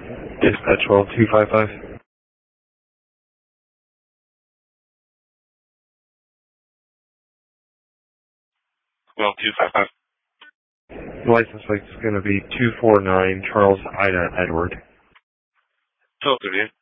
Dispatch 12255. 12255. License plate is going to be 249 Charles Ida Edward. Talk to you.